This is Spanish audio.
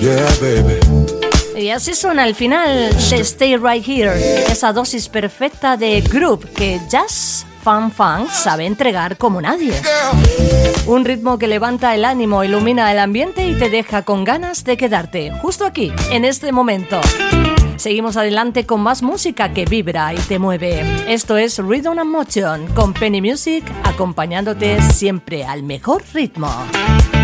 Yeah, baby. Y así suena el final de Stay Right Here, esa dosis perfecta de groove que Jazz Fun Funk sabe entregar como nadie. Un ritmo que levanta el ánimo, ilumina el ambiente y te deja con ganas de quedarte justo aquí, en este momento. Seguimos adelante con más música que vibra y te mueve. Esto es Rhythm and Motion con Penny Music, acompañándote siempre al mejor ritmo.